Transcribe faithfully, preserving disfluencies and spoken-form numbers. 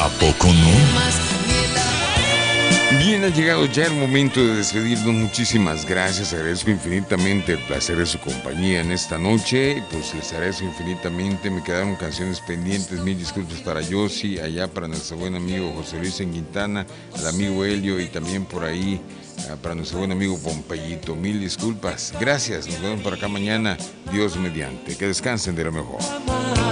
¿A poco no? Bien, ha llegado ya el momento de despedirnos. Muchísimas gracias, agradezco infinitamente el placer de su compañía en esta noche. Pues les agradezco infinitamente, me quedaron canciones pendientes, mil disculpas para Yossi, allá para nuestro buen amigo José Luis en Quintana, al amigo Helio y también por ahí para nuestro buen amigo Pompeyito. Mil disculpas, gracias, nos vemos por acá mañana, Dios mediante, que descansen de lo mejor.